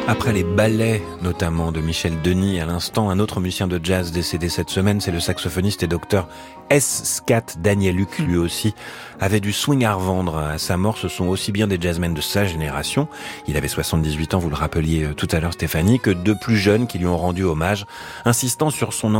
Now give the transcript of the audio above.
Après les ballets, notamment de Michel Denis à l'instant, un autre musicien de jazz décédé cette semaine, c'est le saxophoniste et docteur S. Scat Danieluk, lui aussi, avait du swing à revendre. À sa mort, ce sont aussi bien des jazzmen de sa génération, il avait 78 ans, vous le rappeliez tout à l'heure Stéphanie, que de plus jeunes qui lui ont rendu hommage, insistant sur son